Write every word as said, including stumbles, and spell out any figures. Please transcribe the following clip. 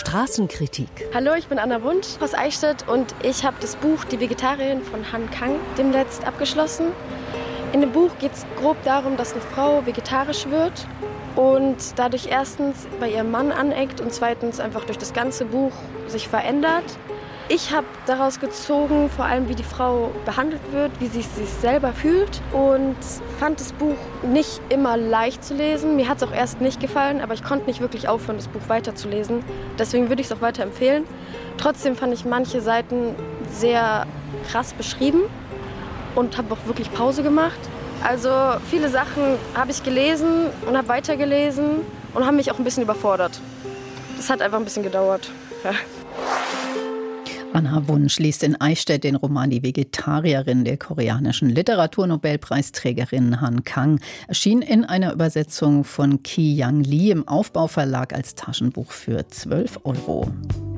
Straßenkritik. Hallo, ich bin Anna Wunsch aus Eichstätt und ich habe das Buch Die Vegetarierin von Han Kang demnächst abgeschlossen. In dem Buch geht es grob darum, dass eine Frau vegetarisch wird und dadurch erstens bei ihrem Mann aneckt und zweitens einfach durch das ganze Buch sich verändert. Ich habe daraus gezogen, vor allem wie die Frau behandelt wird, wie sie sich selber fühlt und fand das Buch nicht immer leicht zu lesen. Mir hat es auch erst nicht gefallen, aber ich konnte nicht wirklich aufhören, das Buch weiterzulesen. Deswegen würde ich es auch weiterempfehlen. Trotzdem fand ich manche Seiten sehr krass beschrieben und habe auch wirklich Pause gemacht. Also viele Sachen habe ich gelesen und habe weitergelesen und haben mich auch ein bisschen überfordert. Das hat einfach ein bisschen gedauert. Ja. Anna Wunsch liest in Eichstätt den Roman Die Vegetarierin der koreanischen Literaturnobelpreisträgerin Han Kang. Erschien in einer Übersetzung von Ki Yang Lee im Aufbau Verlag als Taschenbuch für zwölf Euro.